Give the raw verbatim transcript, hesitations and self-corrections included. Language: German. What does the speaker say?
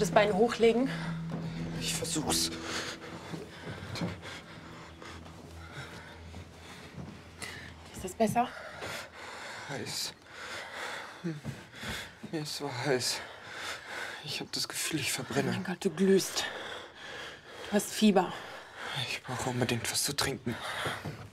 das Bein hochlegen? Ich versuch's. Ist das besser? Heiß. Hm. Mir ist so heiß. Ich habe das Gefühl, ich verbrenne. Oh mein Gott, du glühst. Du hast Fieber. Ich brauche unbedingt was zu trinken.